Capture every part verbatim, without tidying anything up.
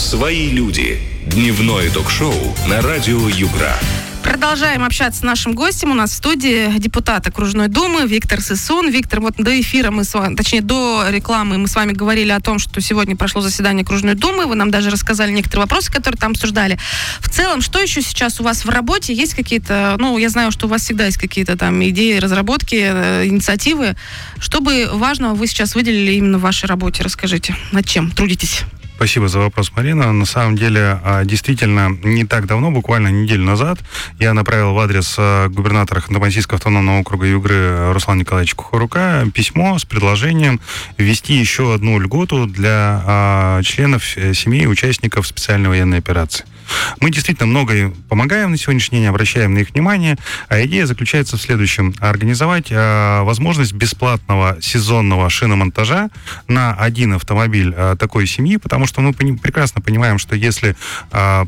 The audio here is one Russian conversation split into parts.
«Свои люди». Дневное ток-шоу на радио Югра. Продолжаем общаться с нашим гостем. У нас в студии депутат окружной думы Виктор Сысун. Виктор, вот до эфира мы с вами, точнее, до рекламы мы с вами говорили о том, что сегодня прошло заседание окружной думы. Вы нам даже рассказали некоторые вопросы, которые там обсуждали. В целом, что еще сейчас у вас в работе? Есть какие-то, ну, я знаю, что у вас всегда есть какие-то там идеи, разработки, инициативы. Что бы важного вы сейчас выделили именно в вашей работе? Расскажите, над чем трудитесь? Спасибо за вопрос, Марина. На самом деле, действительно, не так давно, буквально неделю назад, я направил в адрес губернатора Ханты-Мансийского автономного округа Югры Руслана Николаевича Кухарука письмо с предложением ввести еще одну льготу для членов семей участников специальной военной операции. Мы действительно много помогаем на сегодняшний день, обращаем на их внимание, а идея заключается в следующем. Организовать э, возможность бесплатного сезонного шиномонтажа на один автомобиль э, такой семьи, потому что мы пони- прекрасно понимаем, что если э,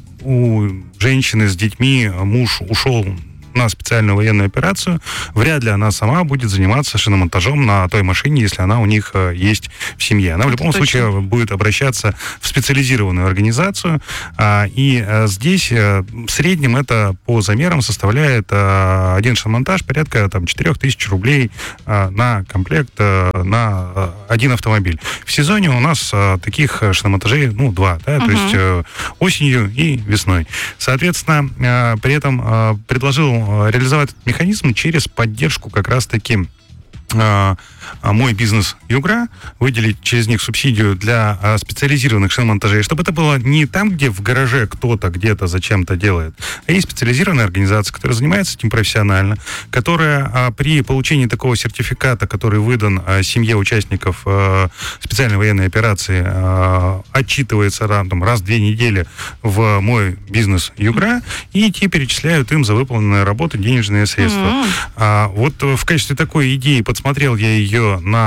у женщины с детьми муж ушел на специальную военную операцию, вряд ли она сама будет заниматься шиномонтажом на той машине, если она у них э, есть в семье. Она в любом Точно. случае будет обращаться в специализированную организацию, а, и а, здесь а, в среднем это по замерам составляет а, один шиномонтаж порядка там, четыре тысячи рублей а, на комплект, а, на а, один автомобиль. В сезоне у нас а, таких шиномонтажей, ну, два, да, uh-huh. то есть а, осенью и весной. Соответственно, а, при этом а, предложил реализовать этот механизм через поддержку как раз-таки э, «Мой бизнес Югра», выделить через них субсидию для э, специализированных шиномонтажей, чтобы это было не там, где в гараже кто-то где-то зачем-то делает, а есть специализированная организация, которая занимается этим профессионально, которая э, при получении такого сертификата, который выдан э, семье участников э, специальной военной операции, э, отчитывается там, раз в две недели в «Мой бизнес Югра», и те перечисляют им за выполненные работы денежные средства. Mm-hmm. А, вот в качестве такой идеи подсмотрел я ее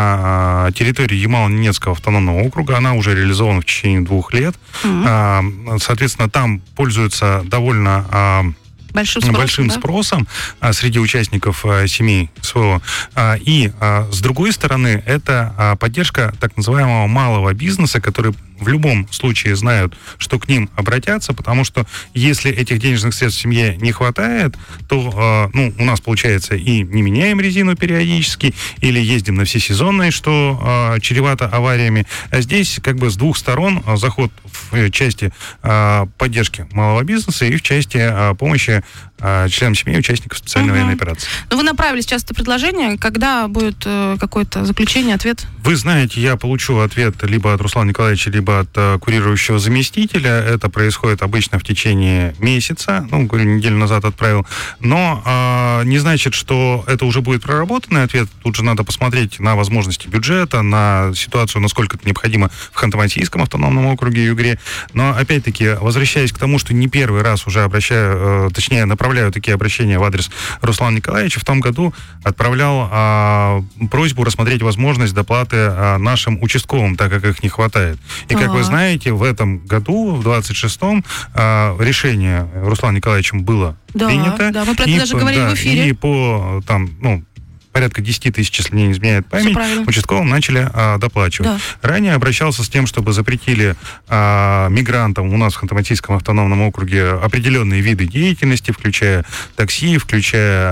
на территории Ямало-Ненецкого автономного округа. Она уже реализована в течение двух лет. Mm-hmm. Соответственно, там пользуются довольно большим спросом, большим да? спросом а, среди участников а, семей СВО. А, и, а, с другой стороны, это а, поддержка так называемого малого бизнеса, который в любом случае знают, что к ним обратятся, потому что если этих денежных средств в семье не хватает, то э, ну, у нас получается и не меняем резину периодически, или ездим на всесезонные, что э, чревато авариями. А здесь как бы с двух сторон э, заход в части э, поддержки малого бизнеса и в части э, помощи э, членам семьи участников специальной угу. военной операции. Ну, вы направили сейчас это предложение. Когда будет э, какое-то заключение, ответ? Вы знаете, я получу ответ либо от Руслана Николаевича, либо от uh, курирующего заместителя. Это происходит обычно в течение месяца. Ну, говорю, неделю назад отправил. Но uh, не значит, что это уже будет проработанный ответ. Тут же надо посмотреть на возможности бюджета, на ситуацию, насколько это необходимо в Ханты-Мансийском автономном округе Югре. Но, опять-таки, возвращаясь к тому, что не первый раз уже обращаю, uh, точнее, направляю такие обращения в адрес Руслана Николаевича, в том году отправлял uh, просьбу рассмотреть возможность доплаты uh, нашим участковым, так как их не хватает. И, как вы знаете, в этом году, в двадцать шестом, э, решение Русланом Николаевичем было да, принято. Да, мы про это и даже по, говорили да, в эфире. И по, там, ну, порядка десять тысяч, если мне не изменяет память, участковым начали а, доплачивать. Да. Ранее обращался с тем, чтобы запретили а, мигрантам у нас в Ханты-Мансийском автономном округе определенные виды деятельности, включая такси, включая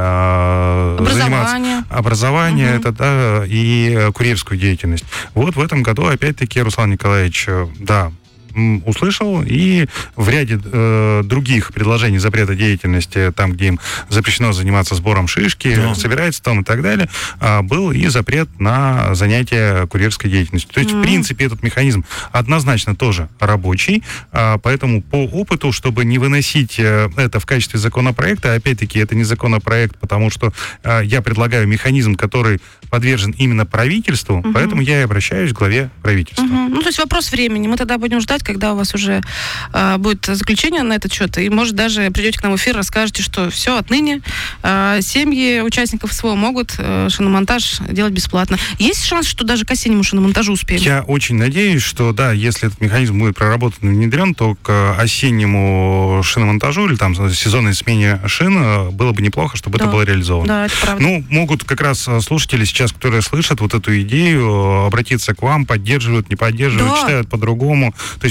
а, образование, образование угу. это, да, и курьерскую деятельность. Вот в этом году, опять-таки, Руслан Николаевич, да, услышал, и в ряде э, других предложений запрета деятельности, там, где им запрещено заниматься сбором шишки, да. собирается там и так далее, э, был и запрет на занятие курьерской деятельностью. То есть, mm-hmm. в принципе, этот механизм однозначно тоже рабочий, э, поэтому по опыту, чтобы не выносить э, это в качестве законопроекта, опять-таки, это не законопроект, потому что э, я предлагаю механизм, который подвержен именно правительству, mm-hmm. поэтому я и обращаюсь к главе правительства. Mm-hmm. Ну, то есть вопрос времени. Мы тогда будем ждать, когда у вас уже э, будет заключение на этот счет, и, может, даже придете к нам в эфир, расскажете, что все, отныне э, семьи участников СВО могут э, шиномонтаж делать бесплатно. Есть шанс, что даже к осеннему шиномонтажу успеем? Я очень надеюсь, что, да, если этот механизм будет проработан и внедрен, то к осеннему шиномонтажу или там сезонной смене шин было бы неплохо, чтобы да. это было реализовано. Да, это правда. Ну, могут как раз слушатели сейчас, которые слышат вот эту идею, обратиться к вам, поддерживают, не поддерживают, да. читают по-другому. То есть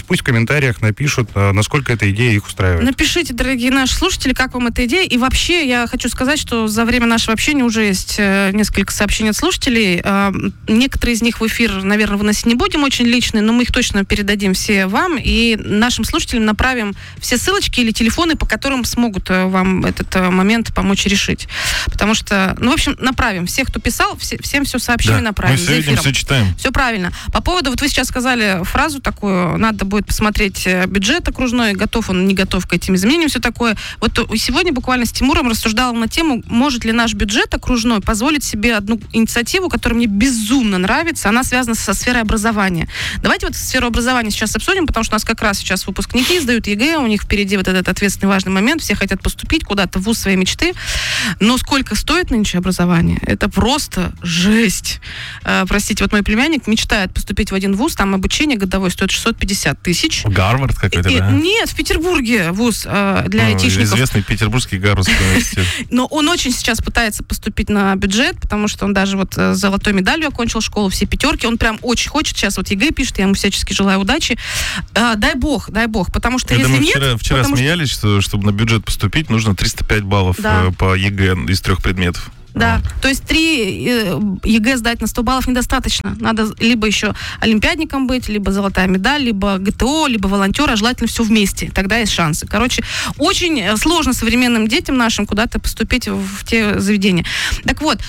пусть в комментариях напишут, насколько эта идея их устраивает. Напишите, дорогие наши слушатели, как вам эта идея. И вообще, я хочу сказать, что за время нашего общения уже есть несколько сообщений от слушателей. Некоторые из них в эфир, наверное, выносить не будем, очень личные, но мы их точно передадим все вам. И нашим слушателям направим все ссылочки или телефоны, по которым смогут вам этот момент помочь решить. Потому что, ну, в общем, направим. Всех, кто писал, все, всем все сообщение да, направим. Мы все видим, все читаем. Все правильно. По поводу, вот вы сейчас сказали фразу такую, надо будет посмотреть бюджет окружной, готов он, не готов к этим изменениям, все такое. Вот сегодня буквально с Тимуром рассуждала на тему, может ли наш бюджет окружной позволить себе одну инициативу, которая мне безумно нравится, она связана со сферой образования. Давайте вот сферу образования сейчас обсудим, потому что у нас как раз сейчас выпускники сдают ЕГЭ, у них впереди вот этот ответственный важный момент, все хотят поступить куда-то в вуз своей мечты, но сколько стоит нынче образование? Это просто жесть. Э, простите, вот мой племянник мечтает поступить в один вуз, там обучение годовое стоит шестьсот пятьдесят тысяч. Гарвард какой-то, и, да? Нет, в Петербурге вуз э, для ну, айтишников. Известный петербургский Гарвардский университет. Но он очень сейчас пытается поступить на бюджет, потому что он даже вот с золотой медалью окончил школу, все пятерки. Он прям очень хочет, сейчас вот ЕГЭ пишет, я ему всячески желаю удачи. Э, дай бог, дай бог, потому что Я если думаю, нет... вчера, вчера потому смеялись, что, чтобы на бюджет поступить, нужно триста пять баллов Да. по ЕГЭ из трех предметов. Да, то есть три ЕГЭ сдать на сто баллов недостаточно. Надо либо еще олимпиадником быть, либо золотая медаль, либо ГТО, либо волонтер, а желательно все вместе. Тогда есть шансы. Короче, очень сложно современным детям нашим куда-то поступить в те заведения. Так вот,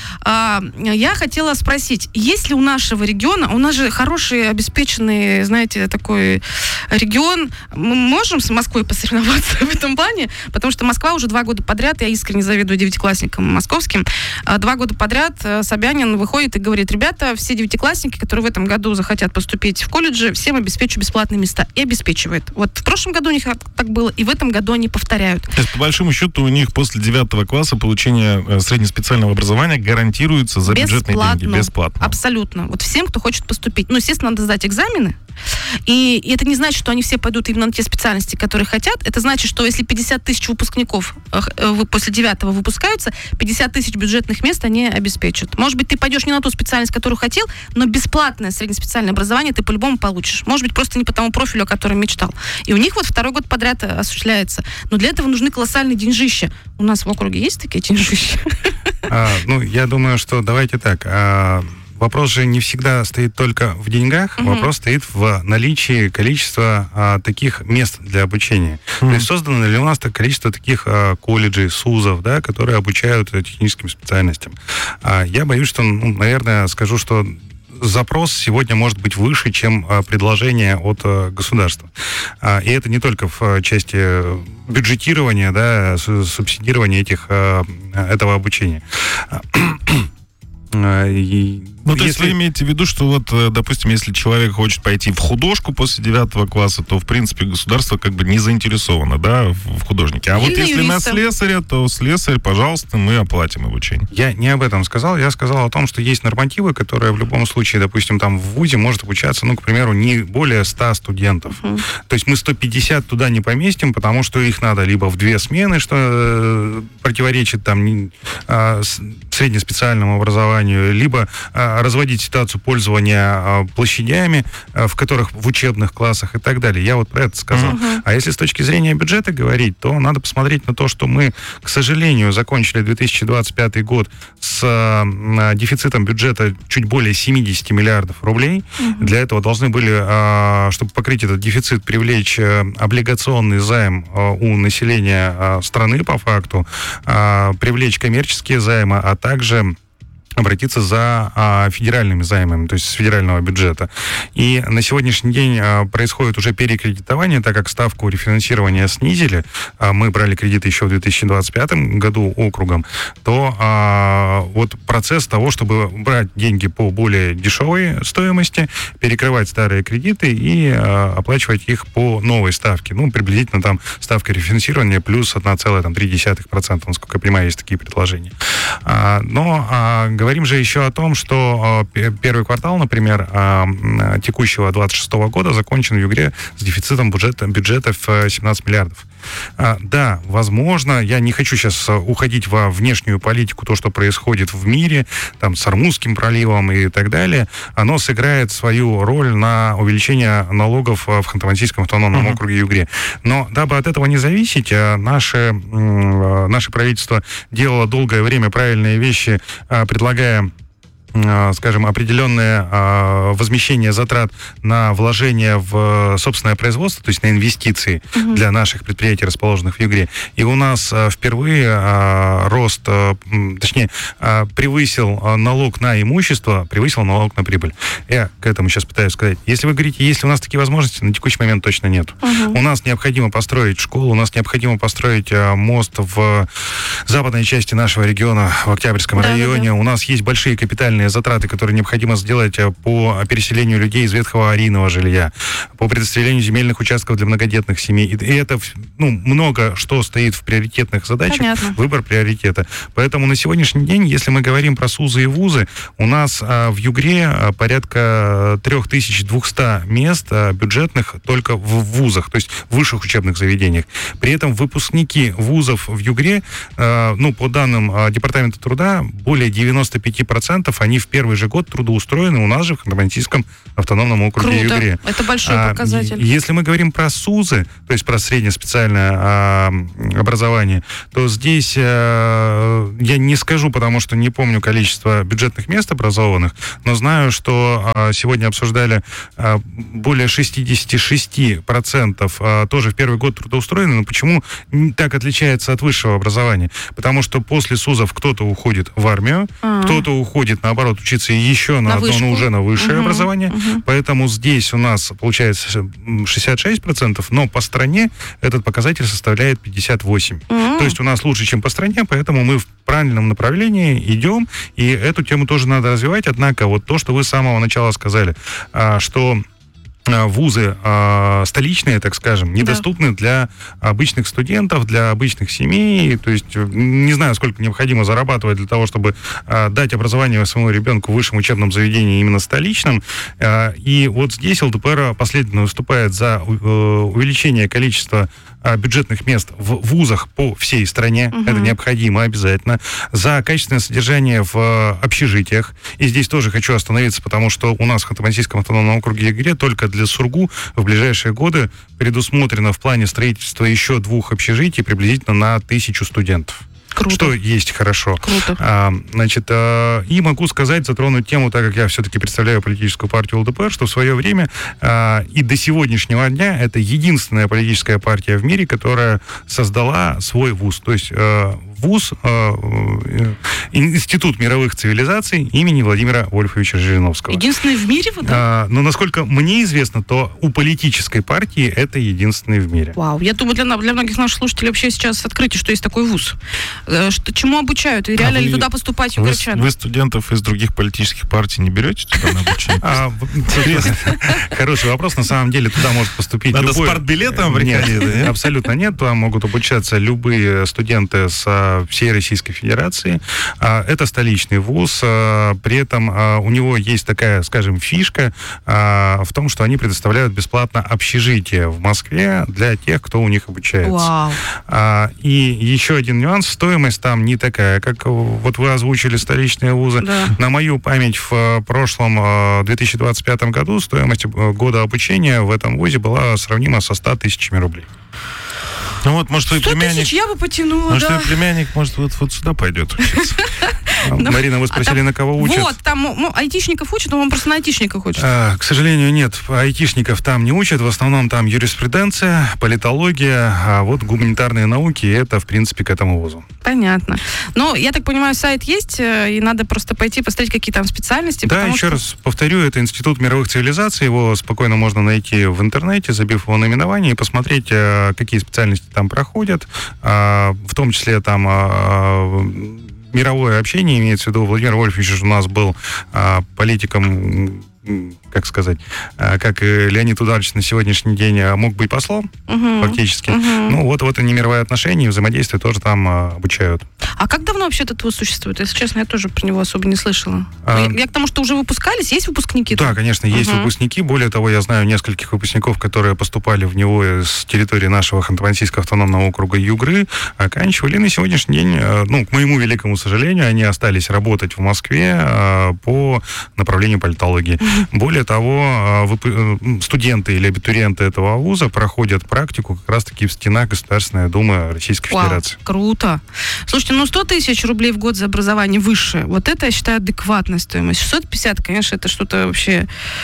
я хотела спросить, есть ли у нашего региона, у нас же хороший, обеспеченный, знаете, такой регион, мы можем с Москвой посоревноваться в этом плане? Потому что Москва уже два года подряд, я искренне завидую девятиклассникам московским, Два года подряд Собянин выходит и говорит: ребята, все девятиклассники, которые в этом году захотят поступить в колледжи, всем обеспечу бесплатные места. И обеспечивает. Вот в прошлом году у них так было, и в этом году они повторяют. То есть, по большому счету, у них после девятого класса получение среднеспециального образования гарантируется за бюджетные деньги. Бесплатно. Абсолютно. Вот всем, кто хочет поступить. Ну, естественно, надо сдать экзамены. И, и это не значит, что они все пойдут именно на те специальности, которые хотят. Это значит, что если пятьдесят тысяч выпускников э, после девятого выпускаются, пятьдесят тысяч бюджетных мест они обеспечат. Может быть, ты пойдешь не на ту специальность, которую хотел, но бесплатное среднеспециальное образование ты по-любому получишь. Может быть, просто не по тому профилю, о котором мечтал. И у них вот второй год подряд осуществляется. Но для этого нужны колоссальные деньжища. У нас в округе есть такие деньжища? А, ну, я думаю, что давайте так... А... Вопрос же не всегда стоит только в деньгах, угу. Вопрос стоит в наличии количества а, таких мест для обучения. Угу. То есть создано ли у нас так количество таких а, колледжей, СУЗов, да, которые обучают техническим специальностям. А, я боюсь, что, ну, наверное, скажу, что запрос сегодня может быть выше, чем а, предложение от а, государства. А, и это не только в части бюджетирования, да, субсидирования этих, а, этого обучения. И ну, то есть вы имеете в виду, что вот, допустим, если человек хочет пойти в художку после девятого класса, то, в принципе, государство как бы не заинтересовано, да, в художнике. А Или вот если юриста. На слесаря, то слесарь, пожалуйста, мы оплатим обучение. Я не об этом сказал. Я сказал о том, что есть нормативы, которые в любом случае, допустим, там в вузе может обучаться, ну, к примеру, не более ста студентов. Uh-huh. То есть мы сто пятьдесят туда не поместим, потому что их надо либо в две смены, что э, противоречит там э, среднеспециальному образованию, либо э, разводить ситуацию пользования э, площадями, э, в которых в учебных классах и так далее. Я вот про это сказал. Uh-huh. А если с точки зрения бюджета говорить, то надо посмотреть на то, что мы, к сожалению, закончили две тысячи двадцать пятый год с э, дефицитом бюджета чуть более семьдесят миллиардов рублей. Uh-huh. Для этого должны были, э, чтобы покрыть этот дефицит, привлечь э, облигационный займ э, у населения э, страны по факту, э, привлечь коммерческие займы, а также обратиться за а, федеральными займами, то есть с федерального бюджета. И на сегодняшний день а, происходит уже перекредитование, так как ставку рефинансирования снизили, а, мы брали кредиты еще в две тысячи двадцать пятом году округом, то а, вот процесс того, чтобы брать деньги по более дешевой стоимости, перекрывать старые кредиты и а, оплачивать их по новой ставке. Ну, приблизительно там ставка рефинансирования плюс одна целая три десятых процента, насколько я понимаю, есть такие предложения. А, но а, говорим же еще о том, что э, первый квартал, например, э, текущего двадцать шестого года закончен в игре с дефицитом бюджета, бюджета в семнадцать миллиардов. Да, возможно, я не хочу сейчас уходить во внешнюю политику, то, что происходит в мире, там, с Ормузским проливом и так далее, оно сыграет свою роль на увеличение налогов в Ханты-Мансийском автономном uh-huh. округе Югре. Но дабы от этого не зависеть, наше, наше правительство делало долгое время правильные вещи, предлагая, скажем, определенное а, возмещение затрат на вложение в собственное производство, то есть на инвестиции uh-huh. для наших предприятий, расположенных в Югре. И у нас а, впервые а, рост, а, точнее, а, превысил а, налог на имущество, превысил налог на прибыль. Я к этому сейчас пытаюсь сказать. Если вы говорите, если у нас такие возможности, на текущий момент точно нет. Uh-huh. У нас необходимо построить школу, у нас необходимо построить а, мост в западной части нашего региона, в Октябрьском да, районе. Да, да. У нас есть большие капитальные затраты, которые необходимо сделать по переселению людей из ветхого аварийного жилья, по предоставлению земельных участков для многодетных семей. И это, ну, много что стоит в приоритетных задачах. Понятно. Выбор приоритета. Поэтому на сегодняшний день, если мы говорим про СУЗы и вузы, у нас а, в Югре а, порядка три тысячи двести мест а, бюджетных только в вузах, то есть в высших учебных заведениях. При этом выпускники вузов в Югре, а, ну, по данным а, Департамента труда, более девяносто пять процентов они в первый же год трудоустроены у нас же в Ханты-Мансийском автономном округе Круто. Югре. Это большой а, показатель. Если мы говорим про СУЗы, то есть про среднее специальное а, образование, то здесь а, я не скажу, потому что не помню количество бюджетных мест образованных, но знаю, что а, сегодня обсуждали а, более шестьдесят шесть процентов а, тоже в первый год трудоустроены. Но почему так отличается от высшего образования? Потому что после СУЗов кто-то уходит в армию, А-а-а. кто-то уходит, наоборот, учиться еще на, на одно, но уже на высшее uh-huh, образование. Uh-huh. Поэтому здесь у нас получается шестьдесят шесть процентов, но по стране этот показатель составляет пятьдесят восемь процентов. Uh-huh. То есть у нас лучше, чем по стране, поэтому мы в правильном направлении идем, и эту тему тоже надо развивать. Однако вот то, что вы с самого начала сказали, что вузы э, столичные, так скажем, недоступны да. для обычных студентов, для обычных семей. То есть не знаю, сколько необходимо зарабатывать для того, чтобы э, дать образование своему ребенку в высшем учебном заведении именно столичном. Э, и вот здесь ЛДПР последовательно выступает за э, увеличение количества э, бюджетных мест в вузах по всей стране. Угу. Это необходимо обязательно. За качественное содержание в э, общежитиях. И здесь тоже хочу остановиться, потому что у нас в Ханты-Мансийском автономном округе Югре только для Для СУРГУ в ближайшие годы предусмотрено в плане строительства еще двух общежитий приблизительно на тысячу студентов. Круто. Что есть хорошо. Круто. А, значит, а, и могу сказать, затронуть тему, так как я все-таки представляю политическую партию ЛДПР, что в свое время а, и до сегодняшнего дня это единственная политическая партия в мире, которая создала свой вуз. То есть а, вуз, а, Институт мировых цивилизаций имени Владимира Вольфовича Жириновского. Единственный в мире? Вот, да? а, но насколько мне известно, то у политической партии это единственный в мире. Вау. Я думаю, для, для многих наших слушателей вообще сейчас открытие, что есть такой вуз. Что, чему обучают? И реально а ли туда поступать вы, югорчан? Вы студентов из других политических партий не берете туда на обучение? Хороший вопрос. На самом деле туда может поступить любой... Надо с партбилетом приходить? Нет, абсолютно нет. Туда могут обучаться любые студенты с всей Российской Федерации. Это столичный вуз. При этом у него есть такая, скажем, фишка в том, что они предоставляют бесплатно общежитие в Москве для тех, кто у них обучается. Вау. И еще один нюанс. Стоимость там не такая, как вот вы озвучили столичные вузы. Да. На мою память в прошлом две тысячи двадцать пятом году стоимость года обучения в этом вузе была сравнима со ста тысячами рублей. Ну вот, может, твой племянник... тысяч я бы потянула, Может, да. твой племянник, может, вот, вот сюда пойдет учиться. Марина, вы спросили, на кого учат? Вот, там айтишников учат, но он просто на айтишников учат. К сожалению, нет, айтишников там не учат. В основном там юриспруденция, политология, а вот гуманитарные науки, это, в принципе, к этому вузу. Понятно. Но, я так понимаю, сайт есть, и надо просто пойти посмотреть, какие там специальности. Да, еще что... раз повторю, это Институт мировых цивилизаций, его спокойно можно найти в интернете, забив его наименование, и посмотреть, какие специальности там проходят, в том числе там мировое общение, имеется в виду, Владимир Вольфович у нас был политиком как сказать, как Леонид Удалович на сегодняшний день мог быть послом, угу. фактически. Угу. Ну, вот, вот они мировые отношения, взаимодействие тоже там обучают. А как давно вообще этот вуз существует? Если честно, я тоже про него особо не слышала. А... Я, я к тому, что уже выпускались, есть выпускники? Да, конечно, есть угу. выпускники. Более того, я знаю нескольких выпускников, которые поступали в него с территории нашего Ханты-Мансийского автономного округа Югры, оканчивали. И на сегодняшний день, ну, к моему великому сожалению, они остались работать в Москве по направлению политологии. Угу. Более того, вып... студенты или абитуриенты этого вуза проходят практику как раз-таки в стенах Государственной Думы Российской Вау, Федерации. Круто. Слушайте, ну сто тысяч рублей в год за образование высшее, вот это, я считаю, адекватная стоимость. шестьсот пятьдесят, конечно, это что-то вообще...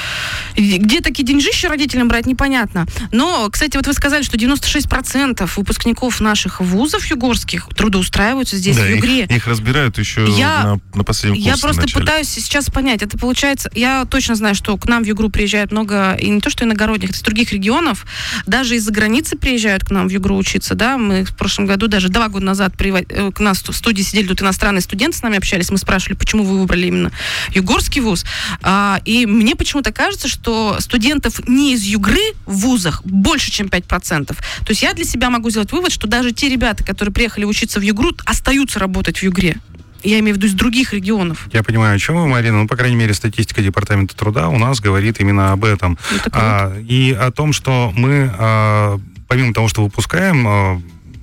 Где такие деньжища родителям брать, непонятно. Но, кстати, вот вы сказали, что девяносто шесть процентов выпускников наших вузов югорских трудоустраиваются здесь, да, в Югре. Их, их разбирают еще я, на, на последнем курсе. Я просто начале. пытаюсь сейчас понять, это получается... Я точно знаю, что к нам в Югру приезжает много, и не то, что иногородних, из других регионов, даже из-за границы приезжают к нам в Югру учиться, да, мы в прошлом году, даже два года назад при, к нас в студии сидели тут иностранные студенты, с нами общались, мы спрашивали, почему вы выбрали именно югорский вуз, а, и мне почему-то кажется, что студентов не из Югры в вузах больше, чем пять процентов. То есть я для себя могу сделать вывод, что даже те ребята, которые приехали учиться в Югру, остаются работать в Югре. Я имею в виду из других регионов. Я понимаю, о чем вы, Марина. Ну, по крайней мере, статистика Департамента труда у нас говорит именно об этом. А, и о том, что мы, а, помимо того, что выпускаем а,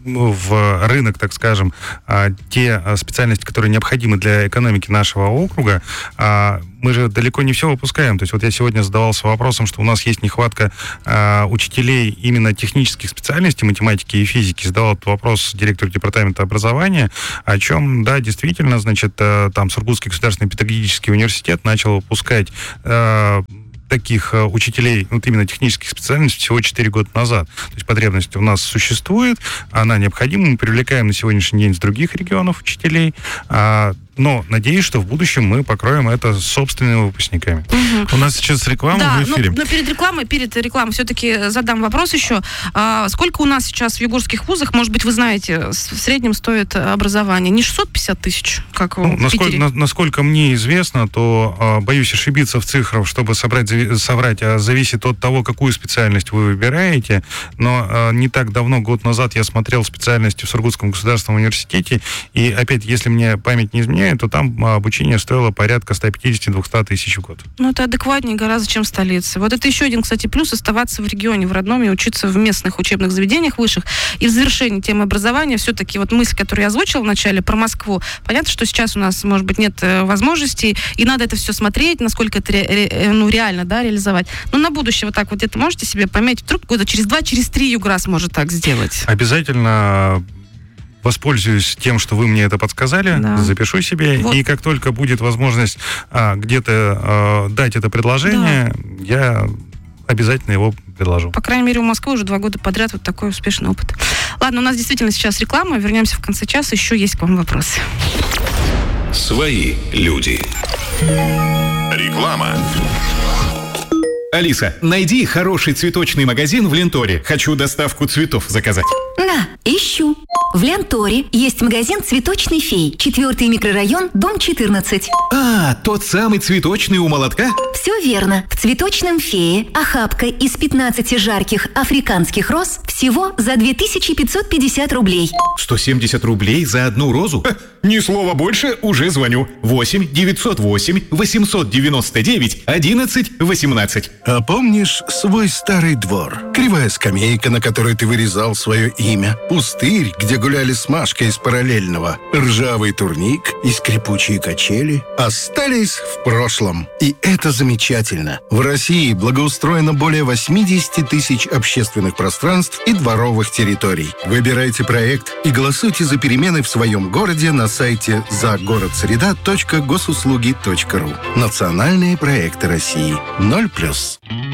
в рынок, так скажем, а, те специальности, которые необходимы для экономики нашего округа, а, мы же далеко не все выпускаем. То есть вот я сегодня задавался вопросом, что у нас есть нехватка э, учителей именно технических специальностей, математики и физики. Задавал этот вопрос директору департамента образования, о чем, да, действительно, значит, э, там Сургутский государственный педагогический университет начал выпускать э, таких э, учителей, вот именно технических специальностей, всего четыре года назад. То есть потребность у нас существует, она необходима. Мы привлекаем на сегодняшний день с других регионов учителей, э, но надеюсь, что в будущем мы покроем это собственными выпускниками. Угу. У нас сейчас реклама да, в эфире. Но, но перед рекламой, перед рекламой все-таки задам вопрос еще. А, сколько у нас сейчас в югорских вузах, может быть, вы знаете, в среднем стоит образование? Не шестьсот пятьдесят тысяч, как ну, в насколько, Питере? На, насколько мне известно, то а, боюсь ошибиться в цифрах, чтобы собрать, соврать, а зависит от того, какую специальность вы выбираете. Но а, не так давно, год назад, я смотрел специальности в Сургутском государственном университете, и опять, если мне память не изменяет, то там обучение стоило порядка сто пятьдесят - двести тысяч в год. Ну, это адекватнее гораздо, чем в столице. Вот это еще один, кстати, плюс — оставаться в регионе, в родном, и учиться в местных учебных заведениях высших. И в завершении темы образования все-таки вот мысль, которую я озвучила в начале про Москву. Понятно, что сейчас у нас, может быть, нет возможностей, и надо это все смотреть, насколько это ре, ре, ну, реально, да, реализовать. Но на будущее вот так вот где-то можете себе пометить, вдруг года через два, через три Югра сможет так сделать. Обязательно воспользуюсь тем, что вы мне это подсказали, да. запишу себе, вот. И как только будет возможность а, где-то а, дать это предложение, да. я обязательно его предложу. По крайней мере, у Москвы уже два года подряд вот такой успешный опыт. Ладно, у нас действительно сейчас реклама, вернемся в конце часа, еще есть к вам вопросы. Свои люди. Реклама. Алиса, найди хороший цветочный магазин в Ленторе. Хочу доставку цветов заказать. На, ищу. В Ленторе есть магазин «Цветочный фей». Четвертый микрорайон, дом четырнадцать. А, тот самый цветочный у молотка? Все верно. В «Цветочном фее» охапка из пятнадцати жарких африканских роз всего за две тысячи пятьсот пятьдесят рублей. сто семьдесят рублей за одну розу? Ха, ни слова больше, уже звоню. восемь девятьсот восемь восемьсот девяносто девять одиннадцать восемнадцать. А помнишь свой старый двор? Кривая скамейка, на которой ты вырезал свое имя. Пустырь, где гуляли с Машкой из параллельного. Ржавый турник и скрипучие качели остались в прошлом. И это замечательно. В России благоустроено более восемьдесят тысяч общественных пространств и дворовых территорий. Выбирайте проект и голосуйте за перемены в своем городе на сайте загородсреда точка госуслуги точка ру. Национальные проекты России. ноль плюс.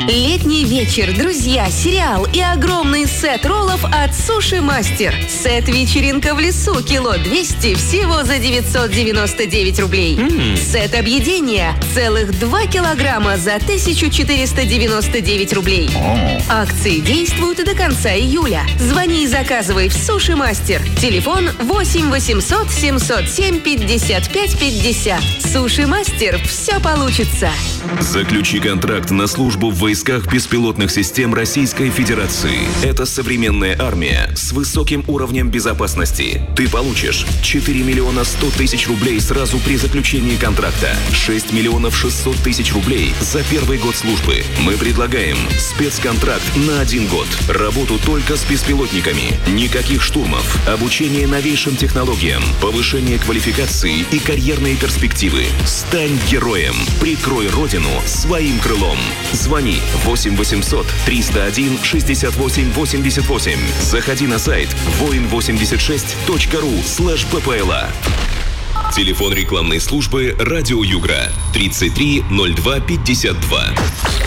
Летний вечер, друзья, сериал и огромный сет роллов от Суши Мастер. Сет «Вечеринка в лесу» кило двести всего за девятьсот девяносто девять рублей. Mm. Сет «Объедение» целых два килограмма за тысячу четыреста девяносто девять рублей. Oh. Акции действуют до конца июля. Звони и заказывай в Суши Мастер. Телефон восемь восемьсот семьсот семь пятьдесят пять пятьдесят. Суши Мастер. Все получится. Заключи контракт на службу в войсках беспилотных систем Российской Федерации. Это современная армия с высоким уровнем безопасности. Ты получишь четыре миллиона сто тысяч рублей сразу при заключении контракта, шесть миллионов шестьсот тысяч рублей за первый год службы. Мы предлагаем спецконтракт на один год. Работу только с беспилотниками. Никаких штурмов. Обучение новейшим технологиям. Повышение квалификации и карьерные перспективы. Стань героем. Прикрой родину своим крылом. Звони восемь восемьсот триста один шестьдесят восемь восемьдесят восемь. Заходи на сайт воин восемьдесят шесть точка ру слэш ППЛА. Телефон рекламной службы «Радио Югра» тридцать три ноль два пятьдесят два.